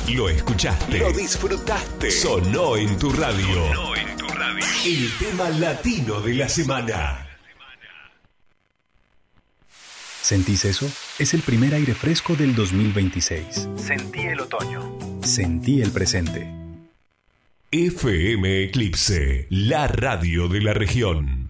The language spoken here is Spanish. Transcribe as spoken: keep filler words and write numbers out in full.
Lo escuchaste. Lo disfrutaste. Sonó en tu radio. Sonó en tu radio. El tema latino de la semana. ¿Sentís eso? Es el primer aire fresco del dos mil veintiséis. Sentí el otoño. Sentí el presente. F M Eclipse, la radio de la región.